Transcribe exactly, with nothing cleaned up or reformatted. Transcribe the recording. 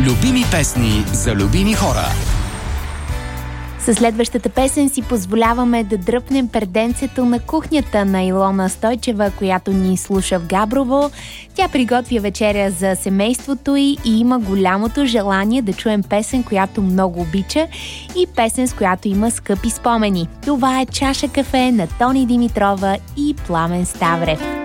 Любими песни за любими хора. Със следващата песен си позволяваме да дръпнем перденцето на кухнята на Илона Стойчева, която ни слуша в Габрово. Тя приготвя вечеря за семейството й и има голямото желание да чуем песен, която много обича и песен, с която има скъпи спомени. Това е Чаша кафе на Тони Димитрова и Пламен Ставрев.